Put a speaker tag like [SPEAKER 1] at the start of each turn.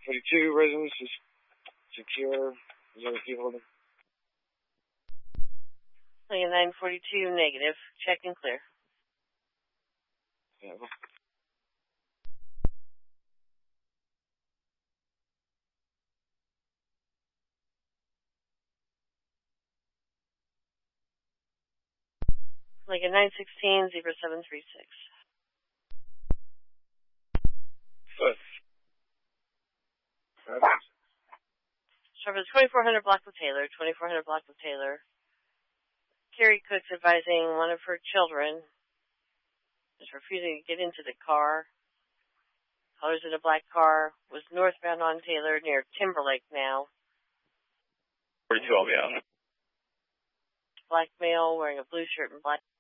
[SPEAKER 1] 942, residence is secure. Is other people in?
[SPEAKER 2] Lincoln 942, negative. Check and clear.
[SPEAKER 1] Yeah.
[SPEAKER 2] Lincoln 916, zebra 736.
[SPEAKER 1] Good.
[SPEAKER 2] Service 2400 block with Taylor, 2400 block with Taylor. Carrie Cook's advising one of her children is refusing to get into the car. Colors in a black car, was northbound on Taylor near Timberlake now.
[SPEAKER 1] 42, I'll be out.
[SPEAKER 2] Black male wearing a blue shirt and black